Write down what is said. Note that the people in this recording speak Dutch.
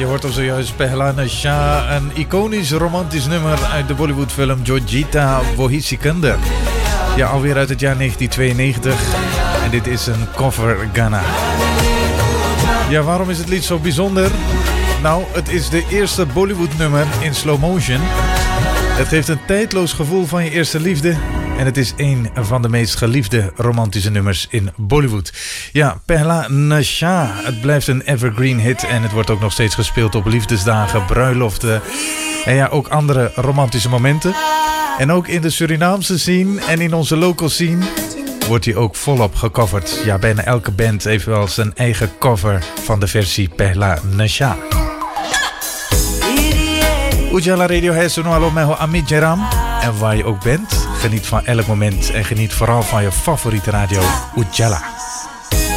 hoort al zojuist Pehla Nasha, een iconisch romantisch nummer uit de Bollywoodfilm Jojita Wohi Sikandar. Ja, alweer uit het jaar 1992. En dit is een cover Ghana. Ja, waarom is het lied zo bijzonder? Nou, het is de eerste Bollywood nummer in slow motion. Het geeft een tijdloos gevoel van je eerste liefde. En het is een van de meest geliefde romantische nummers in Bollywood. Ja, Pehla Nasha. Het blijft een evergreen hit. En het wordt ook nog steeds gespeeld op liefdesdagen, bruiloften. En ja, ook andere romantische momenten. En ook in de Surinaamse scene en in onze local scene wordt hij ook volop gecoverd. Ja, bijna elke band heeft wel zijn eigen cover van de versie Pehla Nasha. Ujala Radio है सुनो वालों मैं हूं Amit Jairam. En waar je ook bent, geniet van elk moment en geniet vooral van je favoriete radio Ujala.